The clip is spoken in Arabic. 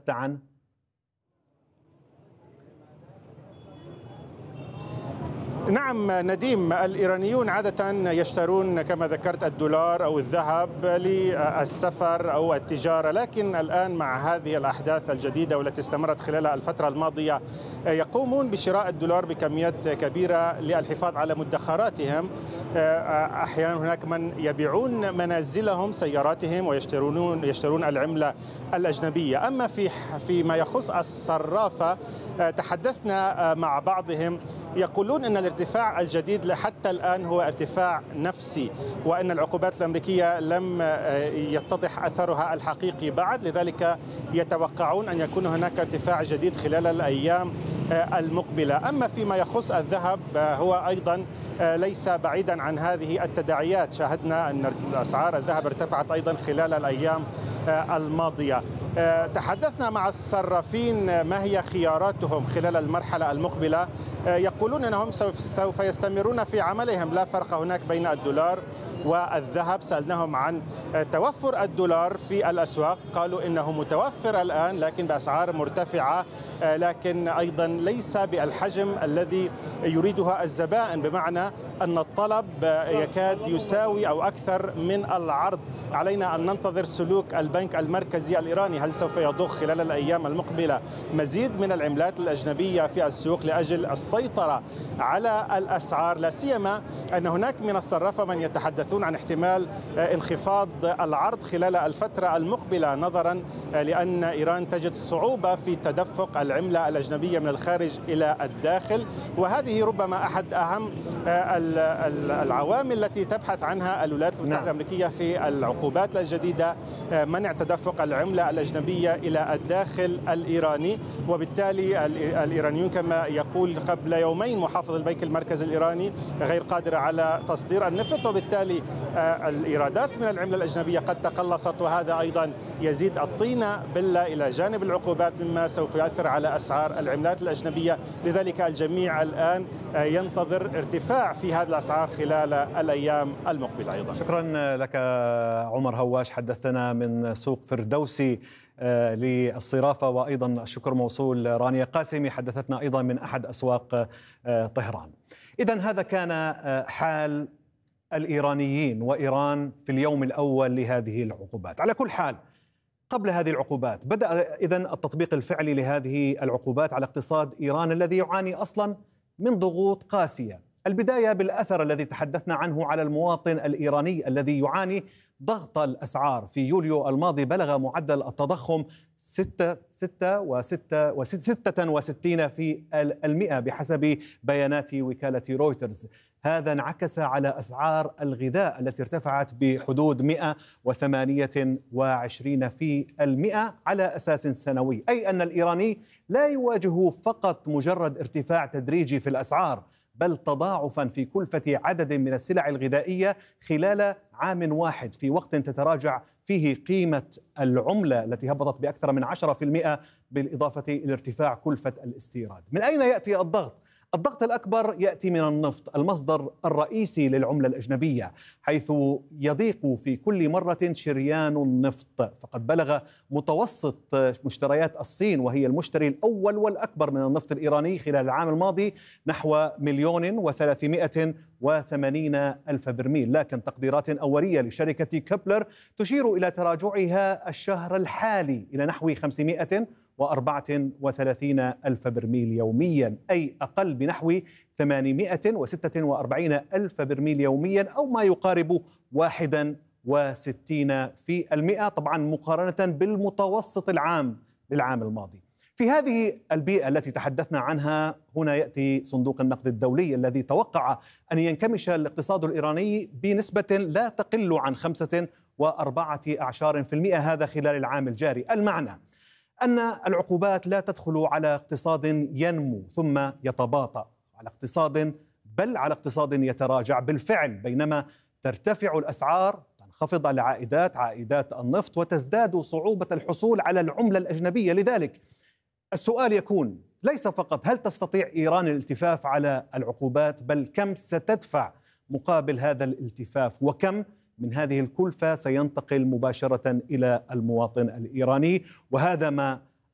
تحدثت عنه؟ نعم نديم، الإيرانيون عادة يشترون كما ذكرت الدولار أو الذهب للسفر أو التجارة، لكن الآن مع هذه الأحداث الجديدة والتي استمرت خلال الفترة الماضية يقومون بشراء الدولار بكميات كبيرة للحفاظ على مدخراتهم. أحيانا هناك من يبيعون منازلهم، سياراتهم، ويشترون العملة الأجنبية. أما فيما يخص الصرافة تحدثنا مع بعضهم، يقولون أن الارتفاع الجديد حتى الآن هو ارتفاع نفسي، وأن العقوبات الأمريكية لم يتضح أثرها الحقيقي بعد، لذلك يتوقعون أن يكون هناك ارتفاع جديد خلال الأيام المقبلة. أما فيما يخص الذهب هو أيضا ليس بعيدا عن هذه التداعيات، شاهدنا أن أسعار الذهب ارتفعت أيضا خلال الأيام الماضية. تحدثنا مع الصرافين ما هي خياراتهم خلال المرحلة المقبلة. يقولون أنهم سوف يستمرون في عملهم، لا فرق هناك بين الدولار والذهب. سألناهم عن توفر الدولار في الأسواق، قالوا إنه متوفر الآن لكن بأسعار مرتفعة، لكن أيضا ليس بالحجم الذي يريدها الزبائن، بمعنى أن الطلب يكاد يساوي أو أكثر من العرض. علينا أن ننتظر سلوك البنك المركزي الإيراني، هل سوف يضخ خلال الأيام المقبلة مزيد من العملات الأجنبية في السوق لأجل السيطرة على الأسعار، لا سيما أن هناك من الصرافة من يتحدثون عن احتمال انخفاض العرض خلال الفترة المقبلة، نظرا لأن إيران تجد صعوبة في تدفق العملة الأجنبية من الخارج إلى الداخل. وهذه ربما أحد أهم العوامل التي تبحث عنها الولايات المتحدة الأمريكية في العقوبات الجديدة، منع تدفق العملة الأجنبية إلى الداخل الإيراني. وبالتالي الإيرانيون كما يقول قبل يومين محافظ البنك المركزي الإيراني غير قادر على تصدير النفط، وبالتالي الإيرادات من العملة الأجنبية قد تقلصت، وهذا أيضا يزيد الطينة بلة إلى جانب العقوبات، مما سوف يؤثر على أسعار العملات الأجنبية. لذلك الجميع الآن ينتظر ارتفاع في هذه الأسعار خلال الأيام المقبلة أيضا. شكرا لك عمر هواش، حدثنا من سوق فردوسي للصرافة، وأيضا الشكر موصول رانيا قاسمي، حدثتنا أيضا من أحد أسواق طهران. إذن هذا كان حال الإيرانيين وإيران في اليوم الأول لهذه العقوبات. على كل حال، قبل هذه العقوبات بدأ إذن التطبيق الفعلي لهذه العقوبات على اقتصاد إيران الذي يعاني أصلا من ضغوط قاسية. البداية بالأثر الذي تحدثنا عنه على المواطن الإيراني الذي يعاني ضغط الأسعار. في يوليو الماضي بلغ معدل التضخم 66% بحسب بيانات وكالة رويترز. هذا انعكس على أسعار الغذاء التي ارتفعت بحدود 128% على أساس سنوي، أي أن الإيراني لا يواجه فقط مجرد ارتفاع تدريجي في الأسعار، بل تضاعفا في كلفة عدد من السلع الغذائية خلال عام واحد، في وقت تتراجع فيه قيمة العملة التي هبطت بأكثر من 10%، بالإضافة إلى ارتفاع كلفة الاستيراد. من أين يأتي الضغط؟ الضغط الأكبر يأتي من النفط، المصدر الرئيسي للعملة الأجنبية، حيث يضيق في كل مرة شريان النفط. فقد بلغ متوسط مشتريات الصين، وهي المشتري الأول والأكبر من النفط الإيراني خلال العام الماضي، نحو 1,380,000 برميل. لكن تقديرات أولية لشركة كبلر تشير إلى تراجعها الشهر الحالي إلى نحو 534,000 برميل يوميا، أي أقل بنحو 846,000 برميل يوميا، أو ما يقارب 61%، طبعا مقارنة بالمتوسط العام للعام الماضي. في هذه البيئة التي تحدثنا عنها هنا يأتي صندوق النقد الدولي الذي توقع أن ينكمش الاقتصاد الإيراني بنسبة لا تقل عن 5.4%، هذا خلال العام الجاري. المعنى أن العقوبات لا تدخل على اقتصاد ينمو ثم يتباطأ، على اقتصاد بل على اقتصاد يتراجع بالفعل، بينما ترتفع الأسعار، تنخفض عائدات النفط، وتزداد صعوبة الحصول على العملة الأجنبية. لذلك السؤال يكون ليس فقط هل تستطيع إيران الالتفاف على العقوبات، بل كم ستدفع مقابل هذا الالتفاف، وكم من هذه الكلفة سينتقل مباشرة إلى المواطن الإيراني. وهذا ما